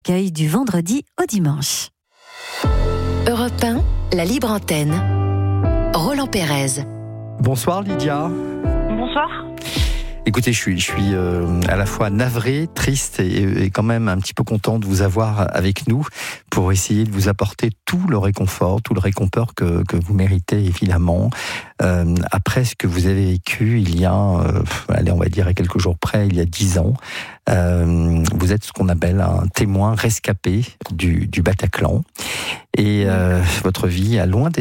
Accueil du vendredi au dimanche. Europe 1, la libre antenne. Roland Pérez. Bonsoir Lydia. Bonsoir. Écoutez, je suis à la fois navré, triste et quand même un petit peu content de vous avoir avec nous pour essayer de vous apporter tout le réconfort, tout le réconfort que vous méritez évidemment. Après ce que vous avez vécu il y a, on va dire à quelques jours près, il y a 10 ans, vous êtes ce qu'on appelle un témoin rescapé du Bataclan. Et votre vie a loin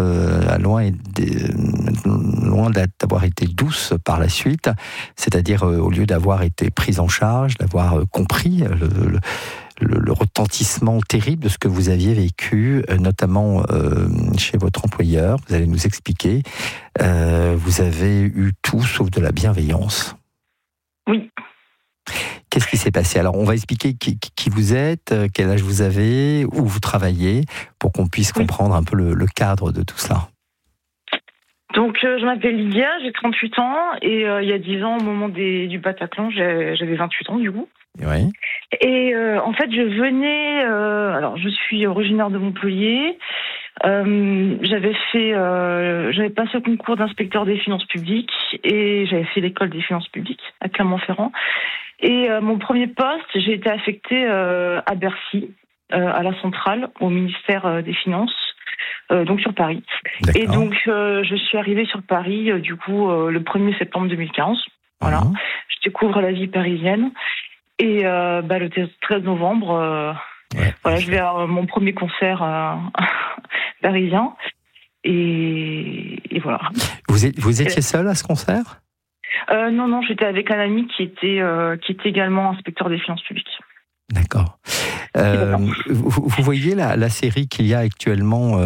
d'avoir été douce par la suite, c'est-à-dire au lieu d'avoir été prise en charge, d'avoir compris le retentissement terrible de ce que vous aviez vécu, notamment chez votre employeur, vous allez nous expliquer, vous avez eu tout sauf de la bienveillance. Oui. Qu'est-ce qui s'est passé ? Alors, on va expliquer qui vous êtes, quel âge vous avez, où vous travaillez, pour qu'on puisse comprendre un peu le cadre de tout ça. Donc, je m'appelle Lydia, j'ai 38 ans, et il y a 10 ans, au moment du Bataclan, j'avais 28 ans, du coup. Oui. Et en fait, je suis originaire de Montpellier. J'avais passé le concours d'inspecteur des finances publiques, et j'avais fait l'école des finances publiques à Clermont-Ferrand. Et mon premier poste, j'ai été affectée à Bercy, à la centrale, au ministère des Finances, donc sur Paris. D'accord. Et donc, je suis arrivée sur Paris, le 1er septembre 2015. Voilà. Je découvre la vie parisienne. Et le 13 novembre, je vais à mon premier concert parisien. Et voilà. Vous étiez seule à ce concert ? Non, j'étais avec un ami qui était également inspecteur des finances publiques. D'accord. Vous voyez la série qu'il y a actuellement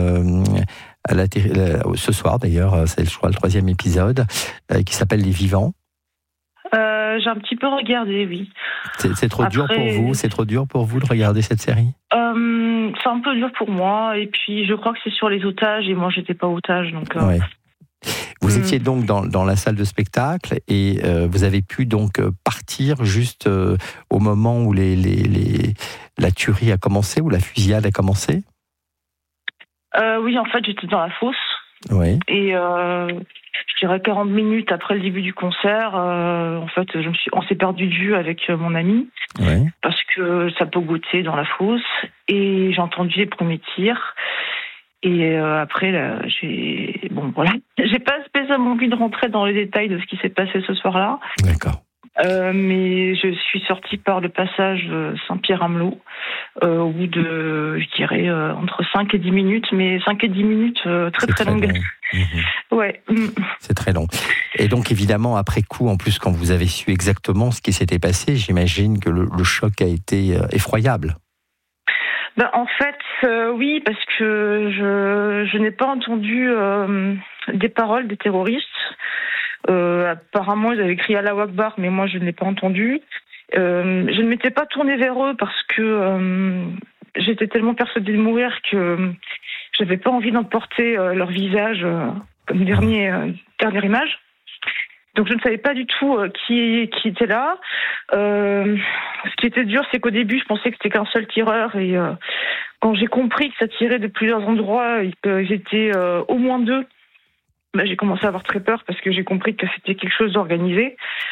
ce soir d'ailleurs, c'est je crois le 3e épisode, qui s'appelle Les Vivants. J'ai un petit peu regardé, oui. C'est trop dur pour vous ? C'est trop dur pour vous de regarder cette série ? C'est un peu dur pour moi, et puis je crois que c'est sur les otages, et moi j'étais pas otage, donc... Ouais. Vous étiez donc dans la salle de spectacle et vous avez pu donc partir juste au moment où la tuerie a commencé, où la fusillade a commencé ? Oui, en fait, j'étais dans la fosse. Oui. Et je dirais 40 minutes après le début du concert, on s'est perdu de vue avec mon ami, parce que ça pogotait dans la fosse, et j'ai entendu les premiers tirs. Et après, là, j'ai pas spécialement envie de rentrer dans les détails de ce qui s'est passé ce soir-là. D'accord. Mais je suis sortie par le passage Saint-Pierre-Amelot au bout de, je dirais, entre 5 et 10 minutes, mais 5 et 10 minutes très longues. Ouais. C'est très long. Et donc, évidemment, après coup, en plus, quand vous avez su exactement ce qui s'était passé, j'imagine que le choc a été effroyable. En fait, oui, parce que je n'ai pas entendu des paroles des terroristes. Apparemment, ils avaient crié Allahu Akbar, mais moi, je ne l'ai pas entendu. Je ne m'étais pas tournée vers eux parce que j'étais tellement persuadée de mourir que j'avais pas envie d'emporter leur visage comme dernière image. Donc je ne savais pas du tout qui était là. Ce qui était dur, c'est qu'au début, je pensais que c'était qu'un seul tireur. Et quand j'ai compris que ça tirait de plusieurs endroits et qu'ils étaient au moins 2, j'ai commencé à avoir très peur parce que j'ai compris que c'était quelque chose d'organisé.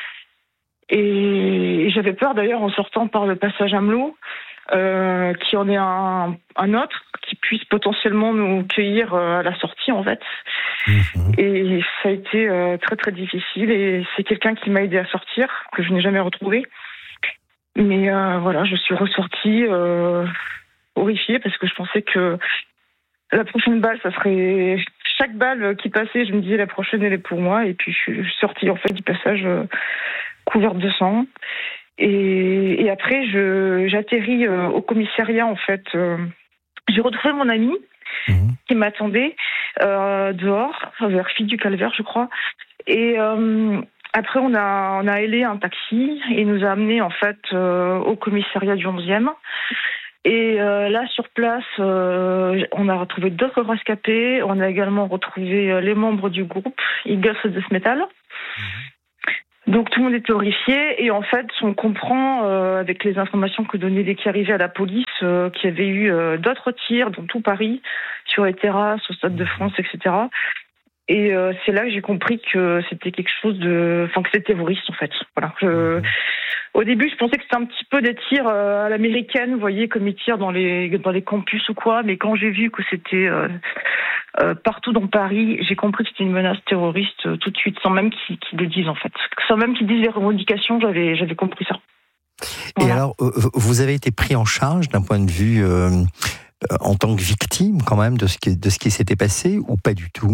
Et j'avais peur d'ailleurs en sortant par le passage Amelot, qu'il y en ait un autre qui puisse potentiellement nous cueillir à la sortie en fait. Et ça a été très difficile, et c'est quelqu'un qui m'a aidé à sortir, que je n'ai jamais retrouvé. Mais je suis ressortie horrifiée parce que je pensais que la prochaine balle, ça serait... Chaque balle qui passait, je me disais la prochaine elle est pour moi, et puis je suis sortie en fait du passage couverte de sang. Et après j'atterris au commissariat en fait. J'ai retrouvé mon ami qui m'attendait dehors, vers Fille du Calvaire, je crois. Et après, on a ailé un taxi et il nous a amenés en fait au commissariat du 11e. Et là, sur place, on a retrouvé d'autres rescapés. On a également retrouvé les membres du groupe Eagles of Death Metal. Donc tout le monde était horrifié et en fait on comprend avec les informations que donnaient les qui arrivaient à la police qu'il y avait eu d'autres tirs dans tout Paris, sur les terrasses, au Stade de France, etc. Et c'est là que j'ai compris que c'était quelque chose que c'était terroriste en fait. Voilà. Au début, je pensais que c'était un petit peu des tirs à l'américaine, vous voyez, comme ils tirent dans les campus ou quoi. Mais quand j'ai vu que c'était partout dans Paris, j'ai compris que c'était une menace terroriste tout de suite, sans même qu'ils le disent en fait. Sans même qu'ils disent les revendications, j'avais compris ça. Voilà. Et alors, vous avez été pris en charge d'un point de vue en tant que victime quand même de ce qui s'était passé ou pas du tout ?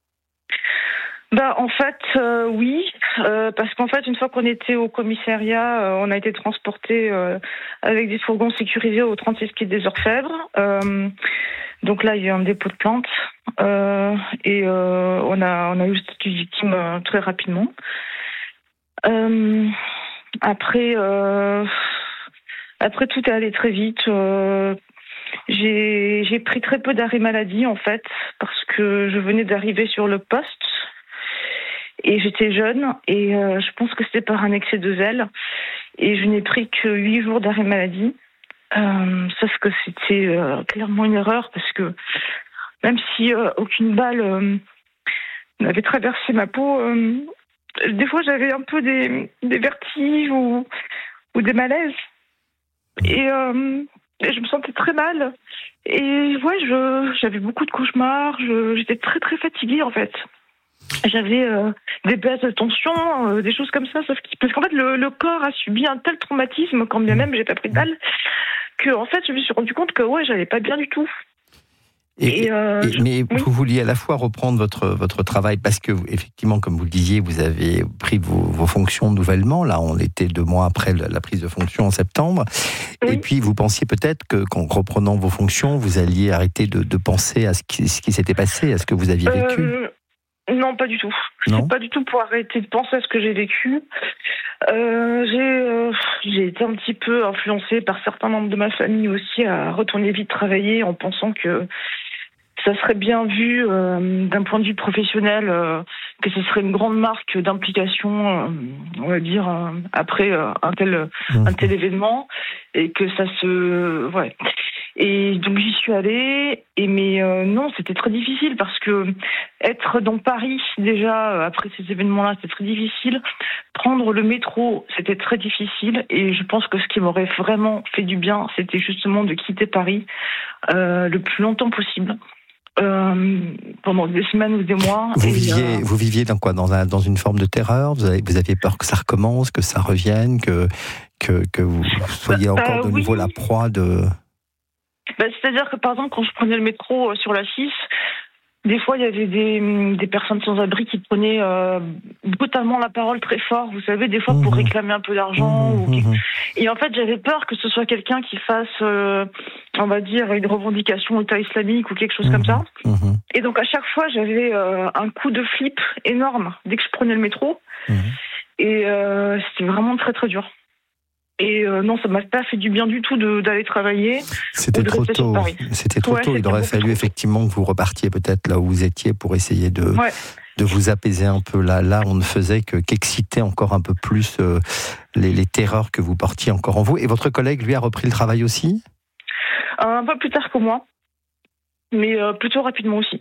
En fait, oui, parce qu'en fait, une fois qu'on était au commissariat, on a été transporté avec des fourgons sécurisés au 36 quai des Orfèvres. Donc là, il y a eu un dépôt de plainte et on a eu le statut de victime très rapidement. Après, tout est allé très vite. J'ai pris très peu d'arrêt maladie en fait, parce que je venais d'arriver sur le poste. Et j'étais jeune et je pense que c'était par un excès de zèle. Et je n'ai pris que 8 jours d'arrêt maladie. Sauf que c'était clairement une erreur parce que même si aucune balle n'avait traversé ma peau, des fois j'avais un peu des vertiges ou des malaises. Et je me sentais très mal. Et ouais, j'avais beaucoup de cauchemars. J'étais très très fatiguée en fait. J'avais des baisses de tension, des choses comme ça, parce qu'en fait le corps a subi un tel traumatisme, quand bien même j'ai pas pris de balle, que en fait je me suis rendu compte que ouais, j'allais pas bien du tout. Mais vous vouliez à la fois reprendre votre travail parce que effectivement, comme vous le disiez, vous avez pris vos fonctions nouvellement. Là, on était 2 mois après la prise de fonction en septembre. Oui. Et puis vous pensiez peut-être qu'en reprenant vos fonctions, vous alliez arrêter de penser à ce qui s'était passé, à ce que vous aviez vécu. Non, pas du tout. C'est pas du tout pour arrêter de penser à ce que j'ai vécu. J'ai été un petit peu influencée par certains membres de ma famille aussi à retourner vite travailler en pensant que ça serait bien vu d'un point de vue professionnel, que ce serait une grande marque d'implication, on va dire, après un tel événement, et que ça se... Ouais. Et donc j'y suis allée, mais non, c'était très difficile parce que être dans Paris déjà après ces événements-là, c'était très difficile. Prendre le métro, c'était très difficile, et je pense que ce qui m'aurait vraiment fait du bien, c'était justement de quitter Paris le plus longtemps possible. Pendant des semaines ou des mois. Vous viviez dans quoi ? Dans une forme de terreur ? Vous aviez peur que ça recommence, que ça revienne, que vous soyez encore de nouveau la proie de... C'est-à-dire que par exemple, quand je prenais le métro sur la 6, des fois il y avait des personnes sans abri qui prenaient brutalement la parole très fort, vous savez, des fois pour réclamer un peu d'argent. Et en fait, j'avais peur que ce soit quelqu'un qui fasse, on va dire, une revendication État islamique ou quelque chose comme ça. Et donc à chaque fois, j'avais un coup de flip énorme dès que je prenais le métro. Et c'était vraiment très très dur. Et non, ça m'a pas fait du bien du tout d'aller travailler. C'était trop tôt. C'était trop tôt. Il aurait fallu effectivement que vous repartiez peut-être là où vous étiez pour essayer de vous apaiser un peu. Là, on ne faisait qu'exciter encore un peu plus les terreurs que vous portiez encore en vous. Et votre collègue, lui, a repris le travail aussi ? Un peu plus tard que moi, mais plutôt rapidement aussi.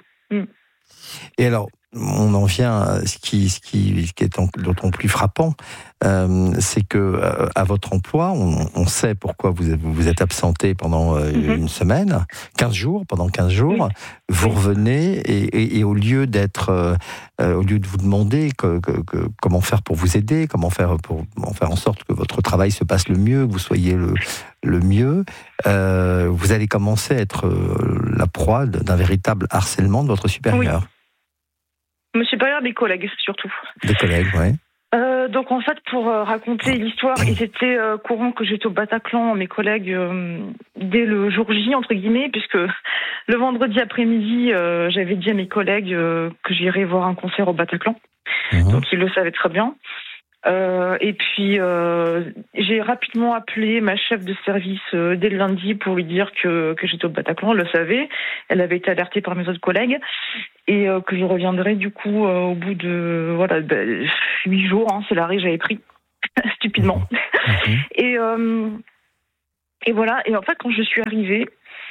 Et alors, on en vient à ce qui est d'autant plus frappant, c'est que à votre emploi, on sait pourquoi vous êtes absenté pendant une semaine, 15 jours, pendant 15 jours, vous revenez et au lieu de vous demander comment faire pour vous aider, comment faire en sorte que votre travail se passe le mieux, que vous soyez le mieux, vous allez commencer à être la proie d'un véritable harcèlement de votre supérieur. Oui. Mon supérieur, des collègues surtout. Des collègues, oui. Donc en fait, pour raconter l'histoire, il était courant que j'étais au Bataclan, mes collègues, dès le jour J, entre guillemets, puisque le vendredi après-midi, j'avais dit à mes collègues que j'irais voir un concert au Bataclan. Donc ils le savaient très bien. Et puis j'ai rapidement appelé ma chef de service dès le lundi pour lui dire que j'étais au Bataclan. Elle le savait, elle avait été alertée par mes autres collègues et que je reviendrai du coup au bout de 8 jours. C'est l'arrêt que j'avais pris stupidement. Et voilà. Et en fait, quand je suis arrivée,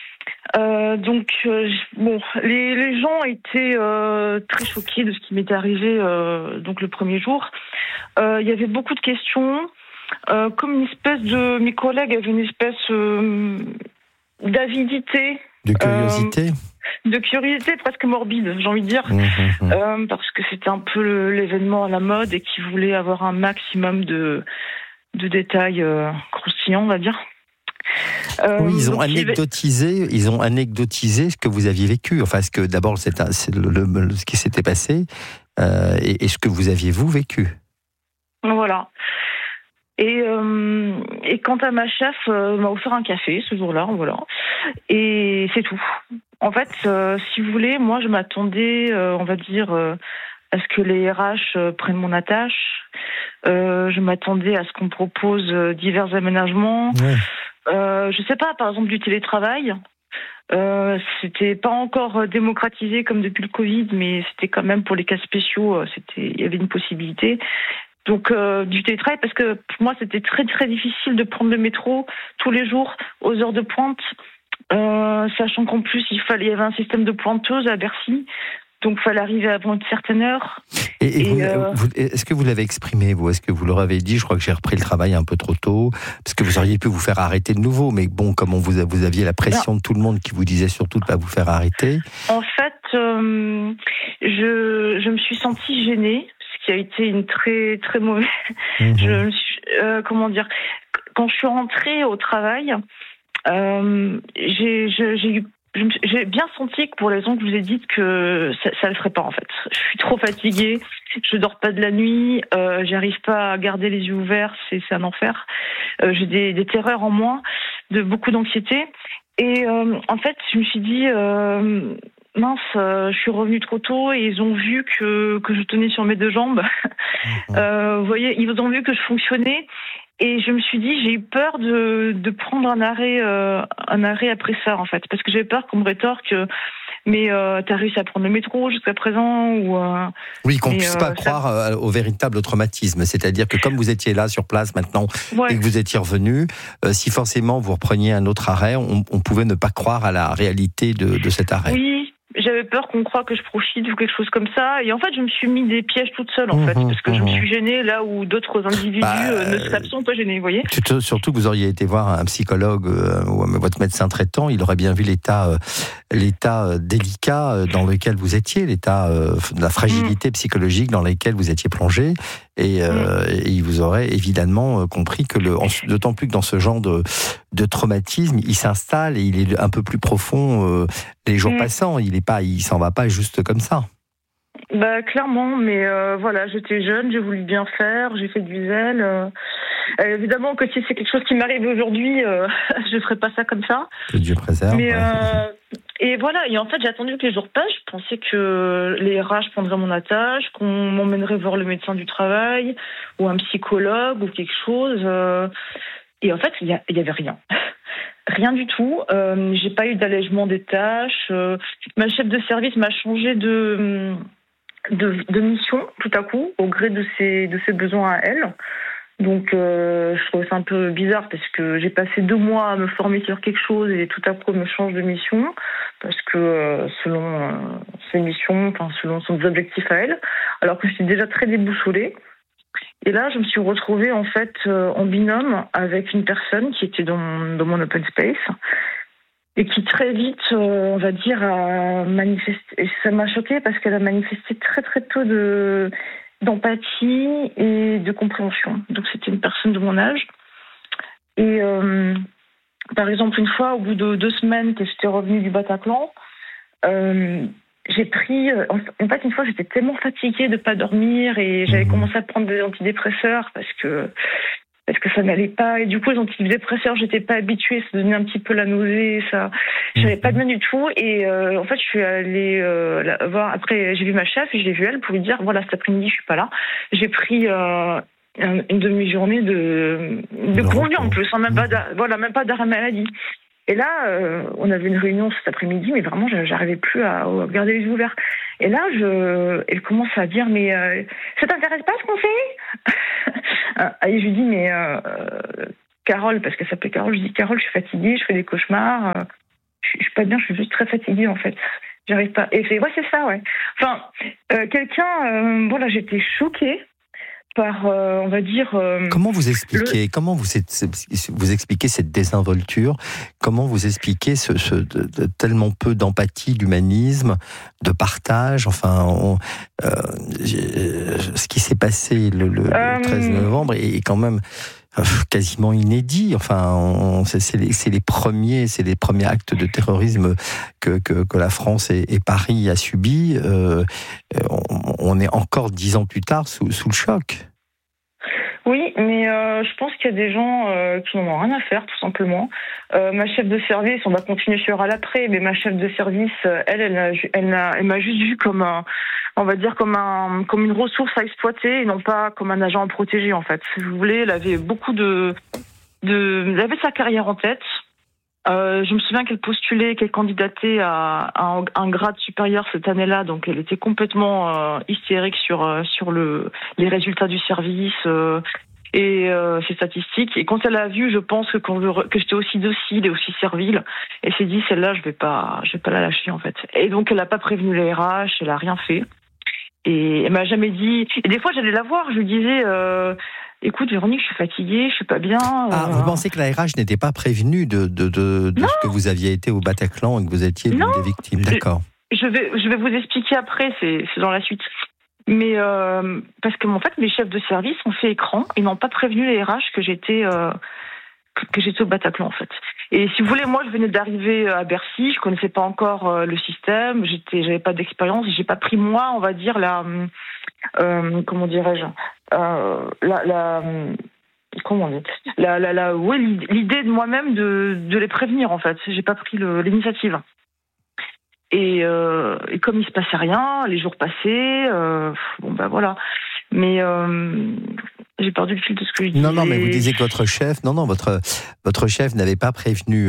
les gens étaient très choqués de ce qui m'était arrivé donc le premier jour. Il y avait beaucoup de questions, comme une espèce de mes collègues avaient une espèce d'avidité, de curiosité presque morbide, j'ai envie de dire, parce que c'était un peu l'événement à la mode et qu'ils voulaient avoir un maximum de détails croustillants, on va dire. Oui, ils ont anecdotisé ce que vous aviez vécu. Enfin, d'abord, c'est ce qui s'était passé et ce que vous aviez vous vécu. Voilà. Et quant à ma chef, m'a offert un café ce jour-là, voilà. Et c'est tout. En fait, si vous voulez, moi, je m'attendais, on va dire, à ce que les RH prennent mon attache. Je m'attendais à ce qu'on me propose divers aménagements. Ouais. Je sais pas, par exemple du télétravail. C'était pas encore démocratisé comme depuis le Covid, mais c'était quand même pour les cas spéciaux, il y avait une possibilité. Donc du télétravail, parce que pour moi c'était très très difficile de prendre le métro tous les jours aux heures de pointe, sachant qu'en plus il y avait un système de pointeuse à Bercy. Donc, il fallait arriver avant une certaine heure. Est-ce que vous l'avez exprimé, vous ? Est-ce que vous leur avez dit, je crois que j'ai repris le travail un peu trop tôt, parce que vous auriez pu vous faire arrêter de nouveau, mais bon, comme vous aviez la pression de tout le monde qui vous disait surtout de ne pas vous faire arrêter. En fait, je me suis sentie gênée, ce qui a été une très, très mauvaise... Je me suis, quand je suis rentrée au travail, j'ai bien senti que pour les raisons que je vous ai dites que ça le ferait pas en fait. Je suis trop fatiguée, je dors pas de la nuit, j'arrive pas à garder les yeux ouverts, c'est un enfer. J'ai des terreurs en moi, beaucoup d'anxiété. Et en fait, je me suis dit mince, je suis revenue trop tôt et ils ont vu que je tenais sur mes deux jambes. Vous voyez, ils ont vu que je fonctionnais. Et je me suis dit, j'ai eu peur de prendre un arrêt après ça, en fait. Parce que j'avais peur qu'on me rétorque, mais t'as réussi à prendre le métro jusqu'à présent ou oui, qu'on ne puisse pas croire au véritable traumatisme. C'est-à-dire que comme vous étiez là, sur place maintenant, et que vous étiez revenu, si forcément vous repreniez un autre arrêt, on pouvait ne pas croire à la réalité de cet arrêt. Oui. J'avais peur qu'on croie que je profite ou quelque chose comme ça. Et en fait, je me suis mis des pièges toute seule, en fait. Parce que je me suis gênée là où d'autres individus ne seraient absolument pas gênés, vous voyez. Surtout que vous auriez été voir un psychologue ou votre médecin traitant, il aurait bien vu l'état délicat dans lequel vous étiez, l'état de la fragilité psychologique dans laquelle vous étiez plongé. Et il vous aurait évidemment compris que d'autant plus que dans ce genre de traumatisme, il s'installe et il est un peu plus profond les jours passants. Il s'en va pas juste comme ça. Bah clairement, mais voilà, j'étais jeune, j'ai voulu bien faire, j'ai fait du zèle. Évidemment que si c'est quelque chose qui m'arrive aujourd'hui, je ferais pas ça comme ça. Que Dieu préserve. Mais et voilà, et en fait j'ai attendu que les jours passent. Je pensais que les RH prendraient mon attache, qu'on m'emmènerait voir le médecin du travail ou un psychologue ou quelque chose. Et en fait, il y avait rien. Rien du tout. J'ai pas eu d'allègement des tâches. Ma chef de service m'a changé de mission tout à coup au gré de ses besoins à elle. Donc je trouvais ça un peu bizarre parce que j'ai passé 2 mois à me former sur quelque chose et tout à coup elle me change de mission parce que selon ses missions, selon son objectif à elle, alors que j'étais déjà très déboussolée. Et là, je me suis retrouvée en fait en binôme avec une personne qui était dans mon open space et qui très vite, on va dire, a manifesté. Et ça m'a choquée parce qu'elle a manifesté très très peu d'empathie et de compréhension. Donc c'était une personne de mon âge. Et par exemple, une fois, au bout de 2 semaines que j'étais revenue du Bataclan, j'ai pris... En fait, une fois, j'étais tellement fatiguée de ne pas dormir et j'avais commencé à prendre des antidépresseurs parce que ça n'allait pas. Et du coup, les antidépresseurs, j'étais pas habituée, ça donnait un petit peu la nausée, ça... J'avais pas de bien du tout. Et en fait, je suis allée la voir. Après, j'ai vu ma chef et je l'ai vue elle pour lui dire, voilà, cet après-midi, je suis pas là. J'ai pris une demi-journée de congé en plus, même pas d'arrêt maladie. Et là, on avait une réunion cet après-midi, mais vraiment, j'arrivais plus à garder les yeux ouverts. Et là, elle commence à dire, mais ça t'intéresse pas ce qu'on fait? Et je lui dis, mais Carole, parce qu'elle s'appelait Carole, je dis, Carole, je suis fatiguée, je fais des cauchemars, je suis pas bien, je suis juste très fatiguée en fait. J'arrive pas. Et c'est c'est ça, ouais. Enfin, j'étais choquée par, on va dire. Comment vous expliquez vous expliquez cette désinvolture? Comment vous expliquez tellement peu d'empathie, d'humanisme, de partage? Enfin, ce qui s'est passé le 13 novembre est quand même quasiment inédit. Enfin, c'est les premiers actes de terrorisme que la France et Paris a subi. On est encore 10 ans plus tard sous le choc. Oui, mais je pense qu'il y a des gens qui n'en ont rien à faire, tout simplement. Ma chef de service, on va continuer sur elle après, mais ma chef de service, elle m'a juste vu comme une ressource à exploiter et non pas comme un agent à protéger, en fait. Si vous voulez, elle avait elle avait sa carrière en tête. Je me souviens qu'elle postulait, qu'elle candidatait à un grade supérieur cette année-là, donc elle était complètement hystérique sur les résultats du service et ses statistiques. Et quand elle a vu, je pense que j'étais aussi docile et aussi servile, elle s'est dit, celle-là, je vais pas la lâcher en fait. Et donc elle a pas prévenu les RH, elle a rien fait. Et elle m'a jamais dit. Et des fois, j'allais la voir, je lui disais. Écoute, Véronique, je suis fatiguée, je suis pas bien. Vous pensez que la RH n'était pas prévenue de ce que vous aviez été au Bataclan et que vous étiez l'une des victimes? D'accord. Je vais vous expliquer après, c'est dans la suite. Mais parce que en fait, mes chefs de service ont fait écran et n'ont pas prévenu les RH que j'étais au Bataclan en fait. Et si vous voulez, moi, je venais d'arriver à Bercy, je connaissais pas encore le système, j'avais pas d'expérience, j'ai pas pris moi, on va dire comment dirais-je, l'idée de moi-même de les prévenir en fait. J'ai pas pris l'initiative. Et comme il se passait rien, les jours passaient, voilà. Mais j'ai perdu le fil de ce que je disais. Non, mais vous disiez que votre chef, votre chef n'avait pas prévenu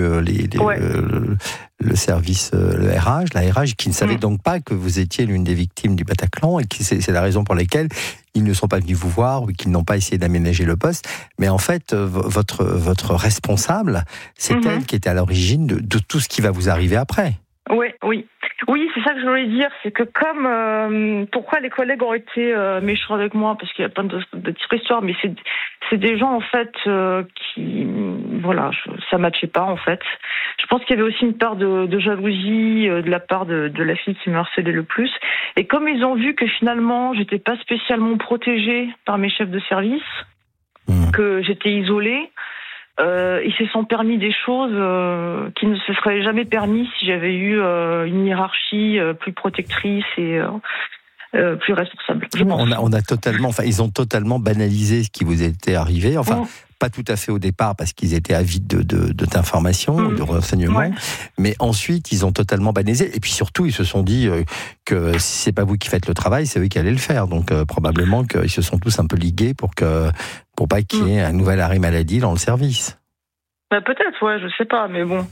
le service, le RH, la RH, qui ne savait donc pas que vous étiez l'une des victimes du Bataclan, et c'est la raison pour laquelle ils ne sont pas venus vous voir ou qu'ils n'ont pas essayé d'aménager le poste. Mais en fait, votre responsable, c'est elle qui était à l'origine de tout ce qui va vous arriver après. Oui, c'est ça que je voulais dire, c'est que comme pourquoi les collègues ont été méchants avec moi, parce qu'il y a plein de petites histoires, mais c'est des gens en fait qui ça matchait pas en fait. Je pense qu'il y avait aussi une part de jalousie de la part de la fille qui me harcelait le plus. Et comme ils ont vu que finalement j'étais pas spécialement protégée par mes chefs de service, que j'étais isolée. Ils se sont permis des choses qui ne se seraient jamais permis si j'avais eu une hiérarchie plus protectrice et plus responsable. Ils ont totalement banalisé ce qui vous était arrivé. Enfin, pas tout à fait au départ parce qu'ils étaient avides d'informations, de renseignements, mais ensuite ils ont totalement banalisé. Et puis surtout, ils se sont dit que si c'est pas vous qui faites le travail, c'est eux qui allaient le faire. Donc probablement qu'ils se sont tous un peu ligués pour pas qu'il y ait un nouvel arrêt maladie dans le service. Peut-être, je sais pas, mais bon.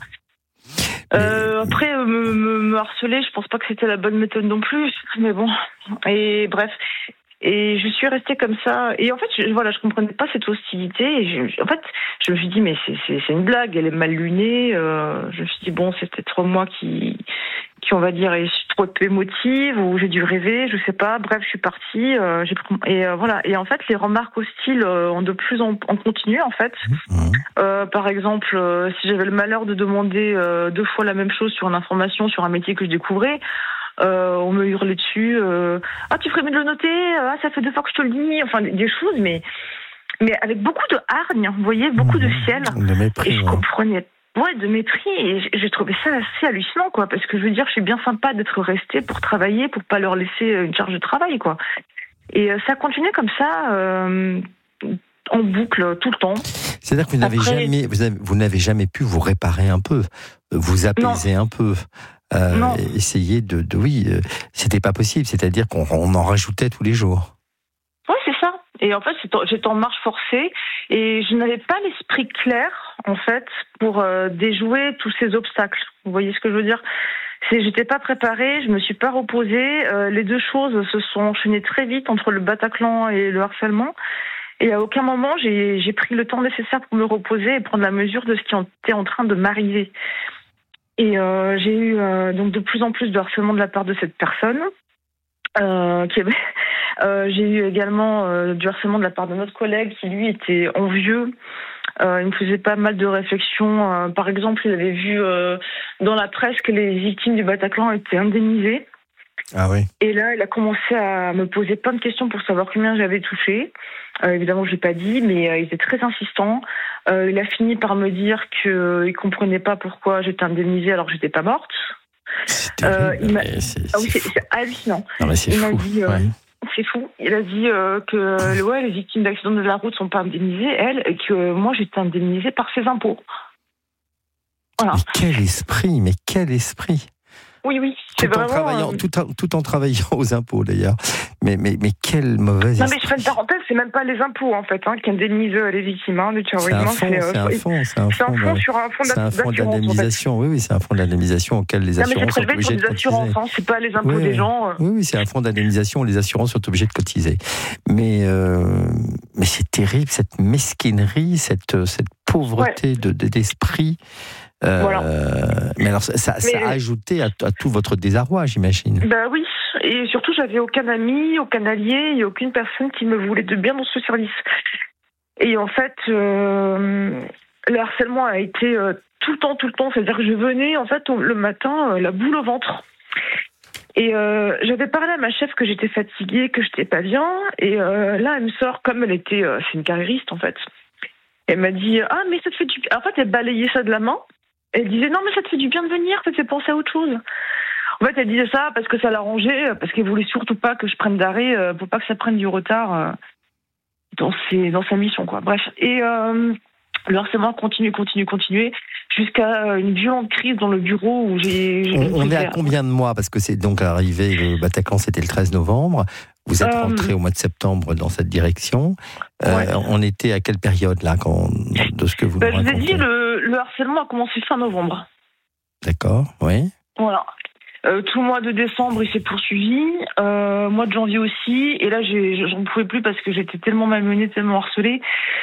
Après, me harceler, je pense pas que c'était la bonne méthode non plus, mais bon. Et bref. Et je suis restée comme ça. Et en fait, je comprenais pas cette hostilité. Et je me suis dit, mais c'est une blague, elle est mal lunée. Je me suis dit, bon, c'est peut-être moi qui on va dire, est trop émotive, ou j'ai dû rêver, je sais pas. Bref, je suis partie. Et en fait, les remarques hostiles ont de plus en continu, en fait. Par exemple, si j'avais le malheur de demander 2 fois la même chose sur une information, sur un métier que je découvrais, on me hurlait dessus. Tu ferais mieux de le noter. Ça fait 2 fois que je te le dis. Enfin, des choses, mais avec beaucoup de hargne. Vous voyez, beaucoup de fiel. De mépris. Et je comprenais. De mépris. Et j'ai trouvé ça assez hallucinant, quoi. Parce que je veux dire, je suis bien sympa d'être restée pour travailler, pour pas leur laisser une charge de travail, quoi. Et ça continuait comme ça. En boucle tout le temps. C'est-à-dire que vous n'avez jamais pu vous réparer un peu, vous apaiser un peu, essayer c'était pas possible. C'est-à-dire qu'on en rajoutait tous les jours. Oui, c'est ça. Et en fait, j'étais en marche forcée et je n'avais pas l'esprit clair, en fait, pour déjouer tous ces obstacles. Vous voyez ce que je veux dire ? J'étais pas préparée, je me suis pas reposée. Les deux choses se sont enchaînées très vite entre le Bataclan et le harcèlement. Et à aucun moment, j'ai pris le temps nécessaire pour me reposer et prendre la mesure de ce qui était en train de m'arriver. Et j'ai eu donc de plus en plus de harcèlement de la part de cette personne. J'ai eu également du harcèlement de la part de notre collègue qui, lui, était envieux. Il me faisait pas mal de réflexions. Par exemple, il avait vu dans la presse que les victimes du Bataclan étaient indemnisées. Ah oui. Et là, il a commencé à me poser plein de questions pour savoir combien j'avais touché. Évidemment, je l'ai pas dit, mais il était très insistant. Il a fini par me dire qu'il comprenait pas pourquoi j'étais indemnisée alors que j'étais pas morte. C'est terrible, c'est hallucinant. Non, mais c'est il fou. m'a dit, Ouais. c'est fou. Il a dit que les victimes d'accidents de la route sont pas indemnisées, elles, et que moi j'étais indemnisée par ses impôts. Voilà. Mais quel esprit Oui, c'est vraiment... Tout en travaillant aux impôts d'ailleurs. Mais quelle mauvaise Non mais je fais une parenthèse, c'est même pas les impôts en fait qui indemnisent les victimes du terrorisme. C'est un fonds sur un fonds c'est un fonds d'indemnisation. En fait. Oui, c'est un fonds d'indemnisation auquel les assurances sont obligées de cotiser. C'est pas les impôts des gens. Oui, c'est un fonds d'indemnisation où les assurances sont obligées de cotiser. Mais c'est terrible cette mesquinerie, cette pauvreté d'esprit. Voilà. Mais alors, ça a ajouté à tout votre désarroi, j'imagine. Bah oui, et surtout, j'avais aucun ami, aucun allié, et aucune personne qui me voulait de bien dans ce service. Et en fait, le harcèlement a été tout le temps. C'est-à-dire que je venais, en fait, le matin, la boule au ventre. Et j'avais parlé à ma chef que j'étais fatiguée, que j'étais pas bien. Et là, elle me sort, comme c'est une carriériste, en fait. Elle m'a dit, mais ça te fait du bien. En fait, elle balayait ça de la main. Elle disait, non, mais ça te fait du bien de venir, ça te fait penser à autre chose. En fait, elle disait ça parce que ça l'arrangeait, parce qu'elle voulait surtout pas que je prenne d'arrêt, pour pas que ça prenne du retard dans sa mission, quoi. Bref. Et le harcèlement continue, jusqu'à une violente crise dans le bureau où On est à combien de mois ? Parce que c'est donc arrivé, le Bataclan, c'était le 13 novembre. Vous êtes rentré au mois de septembre dans cette direction. On était à quelle période, là, de ce que vous nous racontez ? Je vous ai dit, le harcèlement a commencé fin novembre. D'accord, oui. Voilà. Tout le mois de décembre, il s'est poursuivi. Mois de janvier aussi. Et là, j'en pouvais plus parce que j'étais tellement malmenée, tellement harcelée.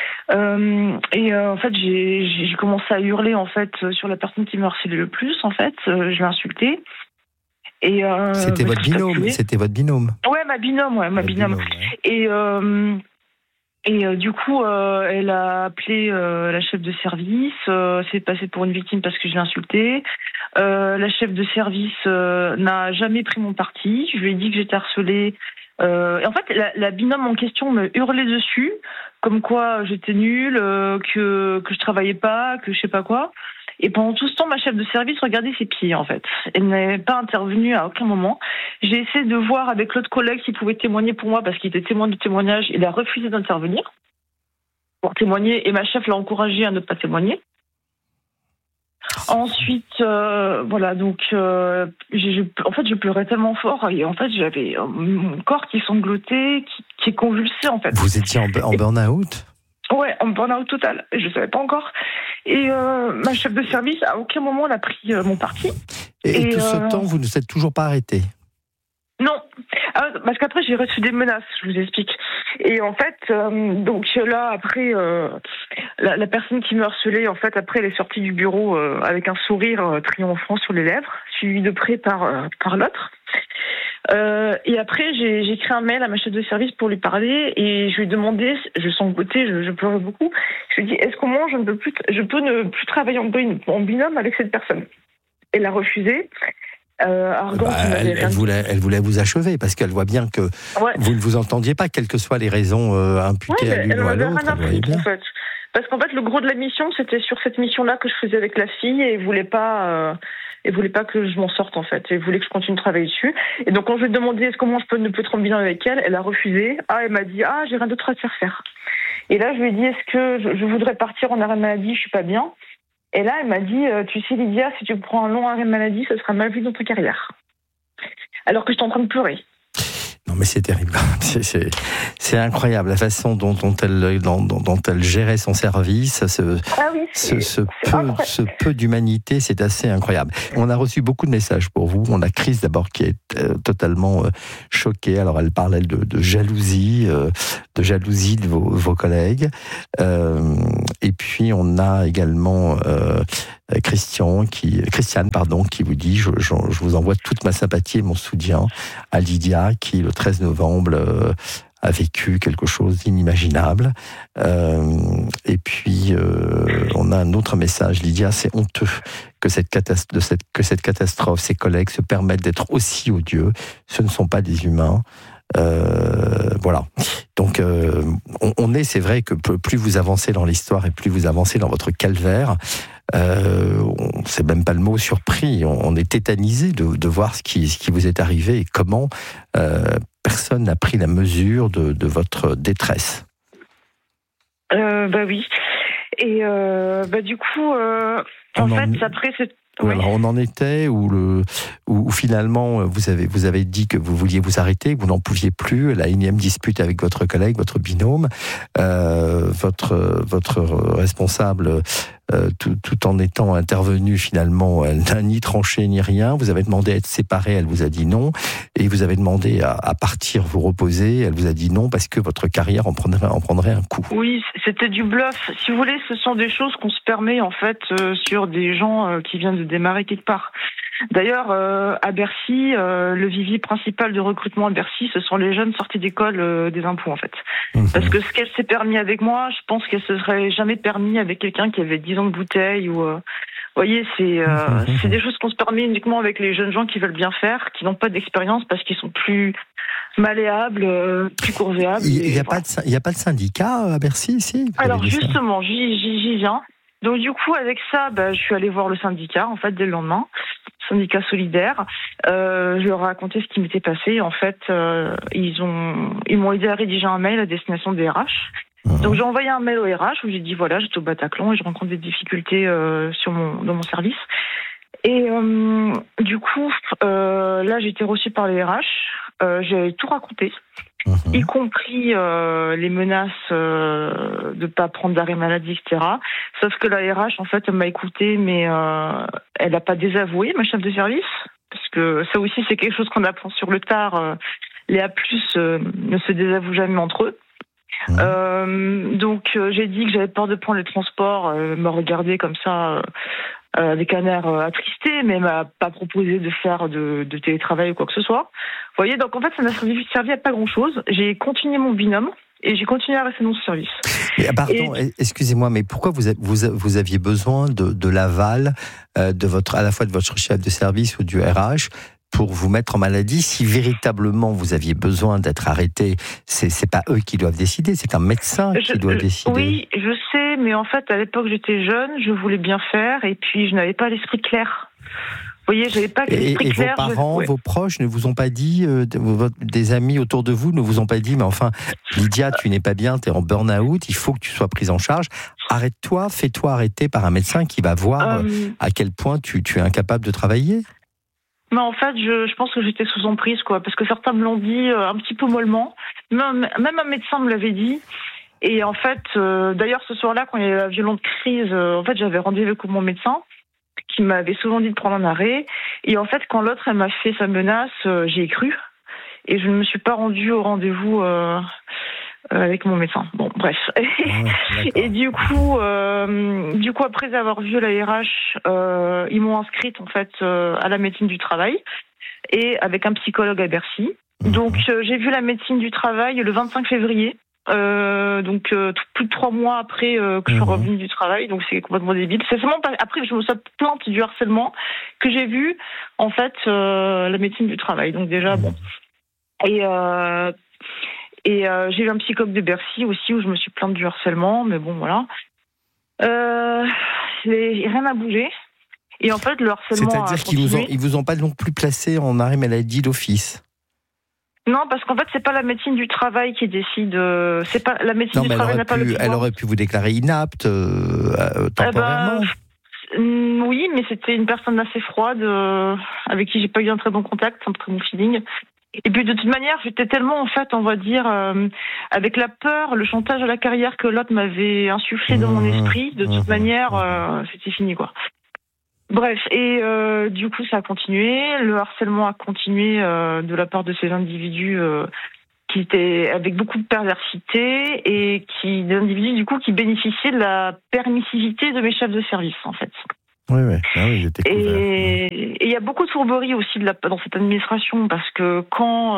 En fait, j'ai commencé à hurler, en fait, sur la personne qui me harcelait le plus, en fait. Je l'ai insultée. Et c'était votre binôme. Ouais, ma binôme. Ouais. Et du coup, elle a appelé la chef de service. C'est passé pour une victime parce que je l'ai insultée. La chef de service n'a jamais pris mon parti. Je lui ai dit que j'étais harcelée. Et en fait, la binôme en question me hurlait dessus, comme quoi j'étais nulle, que je travaillais pas, que je sais pas quoi. Et pendant tout ce temps, ma chef de service regardait ses pieds, en fait. Elle n'avait pas intervenu à aucun moment. J'ai essayé de voir avec l'autre collègue s'il pouvait témoigner pour moi, parce qu'il était témoin de témoignage. Il a refusé d'intervenir pour témoigner, et ma chef l'a encouragé à ne pas témoigner. Ensuite, voilà, donc, en fait, je pleurais tellement fort, et en fait, j'avais mon corps qui sanglotait, qui convulsait, en fait. Vous étiez en burn-out ? Ouais, en burn-out total. Je ne savais pas encore. Et ma chef de service, à aucun moment, elle a pris mon parti. Et tout ce temps, vous ne vous êtes toujours pas arrêté ? Non, parce qu'après, j'ai reçu des menaces, je vous explique. Et en fait, donc là, après, la personne qui me harcelait, en fait, après, elle est sortie du bureau avec un sourire triomphant sur les lèvres, suivi de près par l'autre. Et après, j'ai écrit un mail à ma chef de service pour lui parler et je lui ai demandé, je sanglotais, je pleurais beaucoup. Je lui ai dit, est-ce qu'au moins je peux ne plus travailler en binôme avec cette personne ? Elle a refusé. Elle voulait vous achever parce qu'elle voit bien que vous ne vous entendiez pas, quelles que soient les raisons imputées à l'une ou à l'autre. En fait. Parce qu'en fait, le gros de la mission, c'était sur cette mission-là que je faisais avec la fille et elle voulait pas que je m'en sorte, en fait. Elle voulait que je continue de travailler dessus. Et donc, quand je lui ai demandé est-ce comment je peux ne plus être en bilan avec elle, elle a refusé. Elle m'a dit j'ai rien d'autre à te faire. Et là, je lui ai dit est-ce que je voudrais partir en arrêt maladie, je suis pas bien. Et là, elle m'a dit tu sais, Lydia, si tu prends un long arrêt maladie, ce sera mal vu dans ta carrière. Alors que j'étais en train de pleurer. Non mais c'est terrible. C'est incroyable la façon dont elle gérait son service, ce peu d'humanité, c'est assez incroyable. On a reçu beaucoup de messages pour vous. On a Chris d'abord qui est totalement choquée. Alors elle parlait de jalousie, de vos collègues. Et puis on a également Christiane, qui vous dit je vous envoie toute ma sympathie et mon soutien à Lydia, qui le 13 novembre a vécu quelque chose d'inimaginable. Et puis on a un autre message. Lydia, c'est honteux que cette catastrophe, ses collègues se permettent d'être aussi odieux. Ce ne sont pas des humains. Voilà. Donc, c'est vrai que plus vous avancez dans l'histoire et plus vous avancez dans votre calvaire, c'est même pas le mot surpris. On est tétanisé de voir ce qui vous est arrivé et comment personne n'a pris la mesure de votre détresse. Oui. Et du coup, après c'est. Oui. Alors on en était où finalement vous avez dit que vous vouliez vous arrêter, que vous n'en pouviez plus, la énième dispute avec votre collègue, votre binôme, votre responsable, tout en étant intervenu finalement, elle n'a ni tranché ni rien. Vous avez demandé à être séparés, elle vous a dit non, et vous avez demandé à partir vous reposer, elle vous a dit non parce que votre carrière en prendrait un coup. Oui, c'était du bluff. Si vous voulez, ce sont des choses qu'on se permet en fait sur des gens qui viennent de démarrer quelque part. D'ailleurs, à Bercy, le vivier principal de recrutement à Bercy, ce sont les jeunes sortis d'école des impôts, en fait. Parce que ce qu'elle s'est permis avec moi, je pense qu'elle se serait jamais permis avec quelqu'un qui avait 10 ans de bouteille ou... Vous voyez, c'est des choses qu'on se permet uniquement avec les jeunes gens qui veulent bien faire, qui n'ont pas d'expérience parce qu'ils sont plus malléables, plus courvéables. Il n'y a pas de syndicat à Bercy ici? Alors justement, j'y viens. Donc du coup, avec ça, je suis allée voir le syndicat, en fait, dès le lendemain, syndicat solidaire. Je leur ai raconté ce qui m'était passé. En fait, ils m'ont aidé à rédiger un mail à destination des RH. Donc j'ai envoyé un mail au RH où j'ai dit voilà, j'étais au Bataclan et je rencontre des difficultés dans mon service. Et du coup, là, j'ai été reçue par les RH. J'ai tout raconté. Y compris les menaces de pas prendre d'arrêt maladie, etc. Sauf que la RH, en fait, elle m'a écoutée, mais elle n'a pas désavoué ma chef de service, parce que ça aussi, c'est quelque chose qu'on apprend sur le tard. Les A+, ne se désavouent jamais entre eux. Donc, j'ai dit que j'avais peur de prendre les transports. Elle m'a regardé comme ça, avec un air attristé, mais elle m'a pas proposé de faire de télétravail ou quoi que ce soit. Vous voyez, donc en fait, ça n'a servi à pas grand-chose. J'ai continué mon binôme et j'ai continué à rester dans ce service. Pardon, excusez-moi, mais pourquoi vous aviez besoin de l'aval à la fois de votre chef de service ou du RH pour vous mettre en maladie? Si véritablement vous aviez besoin d'être arrêté, c'est pas eux qui doivent décider, c'est un médecin qui doit décider. Oui, je sais, mais en fait, à l'époque, j'étais jeune, je voulais bien faire, et puis je n'avais pas l'esprit clair. Vous voyez, j'avais pas l'esprit clair. Et vos parents, vos proches ne vous ont pas dit, des amis autour de vous ne vous ont pas dit, mais enfin, Lydia, tu n'es pas bien, tu es en burn-out, il faut que tu sois prise en charge. Arrête-toi, fais-toi arrêter par un médecin qui va voir à quel point tu es incapable de travailler. Mais en fait, je pense que j'étais sous emprise, quoi, parce que certains me l'ont dit un petit peu mollement. Même un médecin me l'avait dit. Et en fait, d'ailleurs, ce soir-là, quand il y a eu la violente crise, en fait, j'avais rendez-vous avec mon médecin, qui m'avait souvent dit de prendre un arrêt. Et en fait, quand l'autre, elle m'a fait sa menace, j'y ai cru. Et je ne me suis pas rendue au rendez-vous avec mon médecin. Bon, bref. Et du coup, après avoir vu la RH, ils m'ont inscrite en fait à la médecine du travail et avec un psychologue à Bercy. Donc j'ai vu la médecine du travail le 25 février. Plus de 3 mois après que je suis revenue du travail, donc c'est complètement débile. C'est seulement après que je me suis plainte du harcèlement que j'ai vu en fait la médecine du travail. Donc déjà bon. Et j'ai eu un psychologue de Bercy aussi où je me suis plainte du harcèlement, mais bon voilà. Rien n'a bougé. Et en fait le harcèlement. C'est-à-dire qu'ils vous ont pas non plus placé en arrêt maladie d'office. Non, parce qu'en fait, c'est pas la médecine du travail qui décide. C'est pas la médecine du travail n'a pas le pouvoir. Elle aurait pu vous déclarer inapte temporairement. Oui, mais c'était une personne assez froide avec qui j'ai pas eu un très bon contact, un très bon feeling. Et puis de toute manière, j'étais tellement, en fait, on va dire, avec la peur, le chantage à la carrière que l'autre m'avait insufflé dans mon esprit, de toute manière, c'était fini, quoi. Bref, et du coup, ça a continué. Le harcèlement a continué de la part de ces individus qui étaient avec beaucoup de perversité et des individus, du coup, qui bénéficiaient de la permissivité de mes chefs de service, en fait. Oui, oui. Ah oui, j'étais couvert. Et il y a beaucoup de fourberie aussi dans cette administration, parce que quand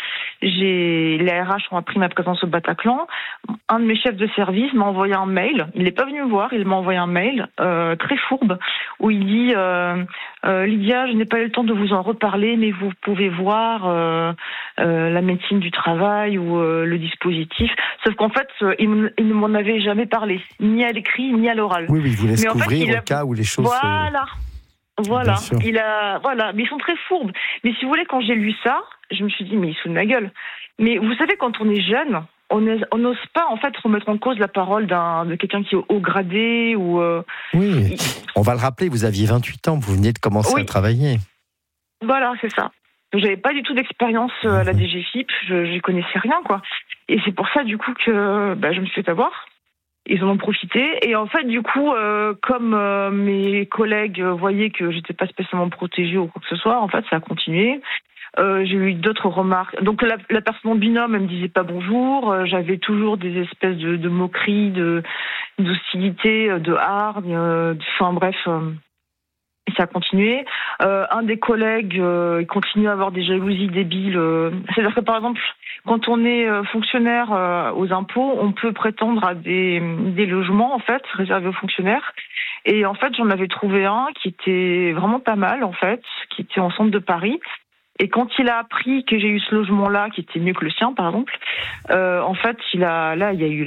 les RH ont appris ma présence au Bataclan, un de mes chefs de service m'a envoyé un mail. Il n'est pas venu me voir, il m'a envoyé un mail très fourbe où il dit Lydia, je n'ai pas eu le temps de vous en reparler, mais vous pouvez voir la médecine du travail ou le dispositif. Sauf qu'en fait, il ne m'en avait jamais parlé, ni à l'écrit, ni à l'oral. Oui, oui, il vous laisse mais couvrir au cas où les choses... Voilà. Mais ils sont très fourbes. Mais si vous voulez, quand j'ai lu ça, je me suis dit, mais ils se foutent de ma gueule. Mais vous savez, quand on est jeune, on n'ose pas, en fait, remettre en cause la parole de quelqu'un qui est haut gradé ou... Oui, on va le rappeler, vous aviez 28 ans, vous veniez de commencer à travailler. Voilà, c'est ça. Donc, j'avais pas du tout d'expérience à la DGFIP, je connaissais rien, quoi. Et c'est pour ça, du coup, que je me suis fait avoir. Ils en ont profité. Et en fait, du coup, comme mes collègues voyaient que j'étais pas spécialement protégée ou quoi que ce soit, en fait, ça a continué. J'ai eu d'autres remarques. Donc, la personne en binôme, elle me disait pas bonjour. J'avais toujours des espèces de moqueries, d'hostilité, de hargne. Enfin, bref. Et ça a continué. Un des collègues il continue à avoir des jalousies débiles. C'est-à-dire que, par exemple, quand on est fonctionnaire aux impôts, on peut prétendre à des logements, en fait, réservés aux fonctionnaires. Et en fait, j'en avais trouvé un qui était vraiment pas mal, en fait, qui était en centre de Paris. Et quand il a appris que j'ai eu ce logement-là, qui était mieux que le sien, par exemple, en fait, j'ai eu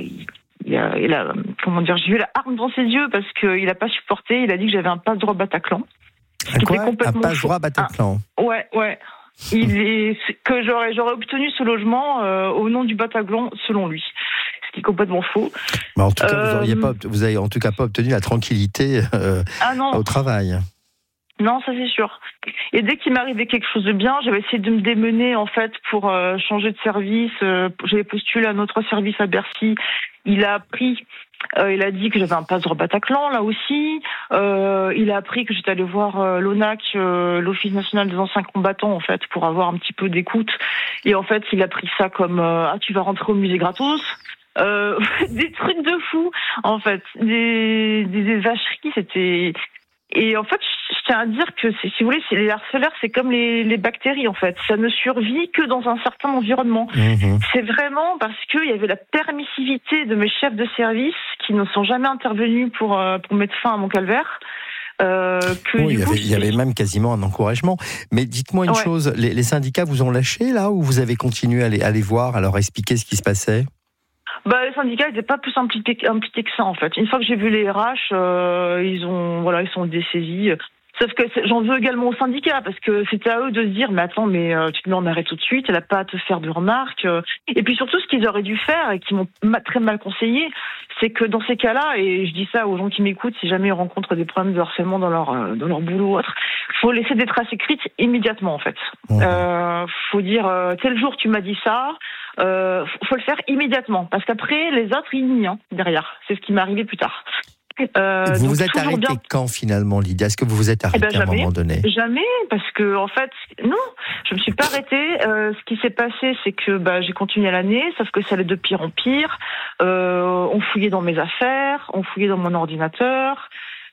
la hargne dans ses yeux parce qu'il n'a pas supporté. Il a dit que j'avais un passe-droit Bataclan. Un passe-droit Bataclan. Ouais. Que j'aurais obtenu ce logement au nom du Bataclan, selon lui. Ce qui est complètement faux. Mais en tout cas, vous avez en tout cas pas obtenu la tranquillité au travail. Non, ça c'est sûr. Et dès qu'il m'arrivait quelque chose de bien, j'avais essayé de me démener en fait pour changer de service. J'avais postulé à un autre service à Bercy. Il a appris, il a dit que j'avais un passe-droit Bataclan là aussi. Il a appris que j'étais allée voir l'ONAC, l'Office national des anciens combattants en fait, pour avoir un petit peu d'écoute. Et en fait, il a pris ça comme tu vas rentrer au musée gratos. Des trucs de fou en fait, des vacheries, c'était. Et en fait, je tiens à dire que, si vous voulez, les harceleurs, c'est comme les bactéries, en fait. Ça ne survit que dans un certain environnement. C'est vraiment parce qu'il y avait la permissivité de mes chefs de service qui ne sont jamais intervenus pour mettre fin à mon calvaire. Il y avait même quasiment un encouragement. Mais dites-moi une chose, les syndicats vous ont lâché, là, ou vous avez continué à les voir, à leur expliquer ce qui se passait ? Les syndicats n'étaient pas plus impliqués que ça, en fait. Une fois que j'ai vu les RH, ils sont dessaisis. Sauf que j'en veux également aux syndicats, parce que c'était à eux de se dire, mais attends, tu te mets en arrêt tout de suite, elle n'a pas à te faire de remarques. Et puis surtout, ce qu'ils auraient dû faire, et qui m'ont très mal conseillé, c'est que dans ces cas-là, et je dis ça aux gens qui m'écoutent, si jamais ils rencontrent des problèmes de harcèlement dans leur boulot ou autre, faut laisser des traces écrites immédiatement, en fait. Faut dire, tel jour tu m'as dit ça, faut le faire immédiatement, parce qu'après, les autres, ils nient derrière. C'est ce qui m'est arrivé plus tard. Vous vous êtes arrêté quand finalement, Lydia ? Est-ce que vous vous êtes arrêté à un moment donné ? Jamais, parce que en fait, non, je me suis pas arrêtée. Ce qui s'est passé, c'est que j'ai continué à l'année, sauf que ça allait de pire en pire. On fouillait dans mes affaires, on fouillait dans mon ordinateur.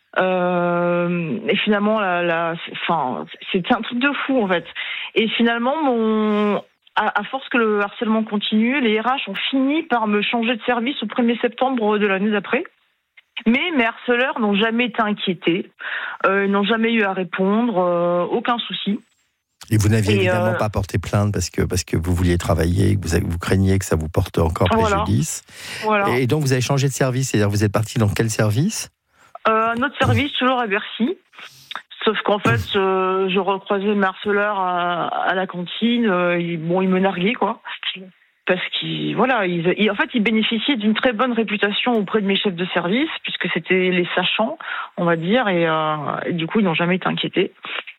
Et finalement, c'était un truc de fou en fait. Et finalement, à force que le harcèlement continue, les RH ont fini par me changer de service au 1er septembre de l'année d'après. Mais mes harceleurs n'ont jamais été inquiétés, n'ont jamais eu à répondre, aucun souci. Et vous n'aviez évidemment pas porté plainte parce que vous vouliez travailler, que vous craigniez que ça vous porte encore préjudice. Voilà. Et donc vous avez changé de service, c'est-à-dire vous êtes parti dans quel service ? Un autre service, toujours à Bercy. Sauf qu'en fait, je recroisais mes harceleurs à la cantine, ils me narguaient, quoi. Parce qu'ils bénéficiaient d'une très bonne réputation auprès de mes chefs de service, puisque c'était les sachants, on va dire, et du coup, ils n'ont jamais été inquiétés.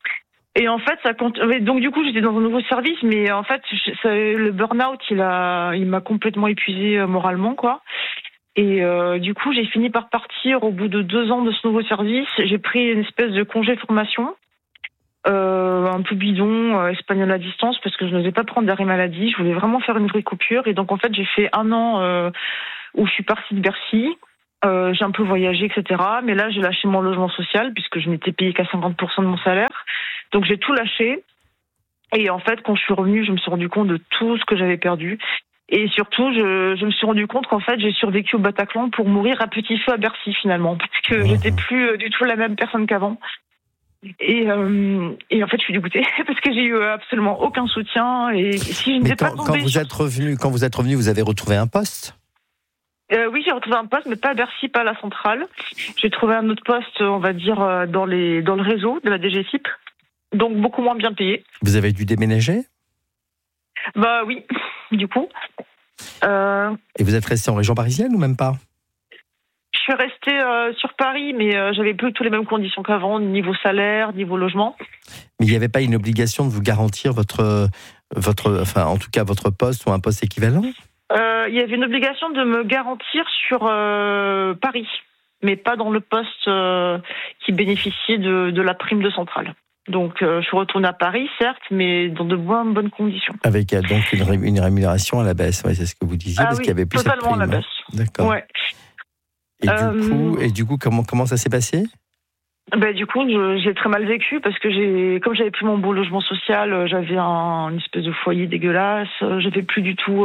Et en fait, donc du coup, j'étais dans un nouveau service, mais en fait, le burn-out, il m'a complètement épuisée moralement, quoi. Et du coup, j'ai fini par partir au bout de 2 ans de ce nouveau service. J'ai pris une espèce de congé formation, un peu bidon, espagnol à distance, parce que je n'osais pas prendre d'arrêt maladie. Je voulais vraiment faire une vraie coupure. Et donc, en fait, j'ai fait 1 an où je suis partie de Bercy. J'ai un peu voyagé, etc. Mais là, j'ai lâché mon logement social, puisque je n'étais payée qu'à 50% de mon salaire. Donc, j'ai tout lâché. Et en fait, quand je suis revenue, je me suis rendu compte de tout ce que j'avais perdu. Et surtout, je me suis rendu compte qu'en fait, j'ai survécu au Bataclan pour mourir à petit feu à Bercy, finalement. Parce que j'étais plus du tout la même personne qu'avant. Et en fait, je suis dégoûtée parce que j'ai eu absolument aucun soutien. Et si je n'étais pas tombée... Quand vous êtes revenu, vous avez retrouvé un poste ? Oui, j'ai retrouvé un poste, mais pas à Bercy, pas à la centrale. J'ai trouvé un autre poste, on va dire, dans le réseau de la DGFiP. Donc, beaucoup moins bien payé. Vous avez dû déménager ? Bah oui, du coup. Et vous êtes resté en région parisienne ou même pas ? Je suis restée sur Paris, mais j'avais plus tous les mêmes conditions qu'avant, niveau salaire, niveau logement. Mais il n'y avait pas une obligation de vous garantir votre poste ou un poste équivalent ? Il y avait une obligation de me garantir sur Paris, mais pas dans le poste qui bénéficiait de la prime de centrale. Donc, je suis retournée à Paris, certes, mais dans de bonnes conditions. Avec donc une rémunération à la baisse, ouais, c'est ce que vous disiez, parce qu'il y avait plus cette prime. Totalement à la baisse. D'accord. Ouais. Et du coup, comment ça s'est passé ? Du coup, j'ai très mal vécu parce que comme j'avais plus mon beau logement social, j'avais une espèce de foyer dégueulasse. J'avais plus tous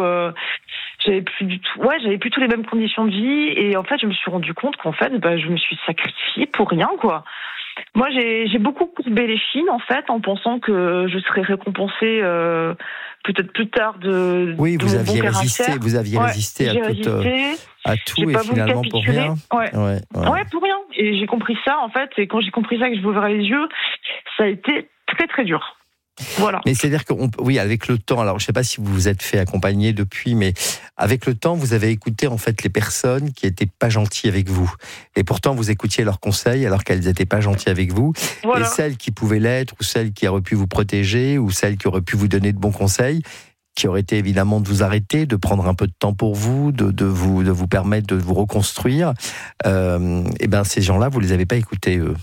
les mêmes conditions de vie. Et en fait, je me suis rendu compte qu'en fait, je me suis sacrifiée pour rien, quoi. Moi, j'ai beaucoup courbé les chines, en fait, en pensant que je serais récompensée peut-être plus tard de oui, de mon bon caractère. Vous aviez résisté à tout et finalement pour rien. Ouais, pour rien. Et j'ai compris ça, en fait, et quand j'ai compris ça, que je m'ouvrais les yeux, ça a été très, très dur. Voilà. Mais c'est-à-dire que, oui, avec le temps, alors je ne sais pas si vous vous êtes fait accompagner depuis, mais avec le temps, vous avez écouté en fait les personnes qui n'étaient pas gentilles avec vous. Et pourtant, vous écoutiez leurs conseils alors qu'elles n'étaient pas gentilles avec vous. Voilà. Et celles qui pouvaient l'être, ou celles qui auraient pu vous protéger, ou celles qui auraient pu vous donner de bons conseils, qui auraient été évidemment de vous arrêter, de prendre un peu de temps pour vous, de vous permettre de vous reconstruire, et ben ces gens-là, vous ne les avez pas écoutés, eux.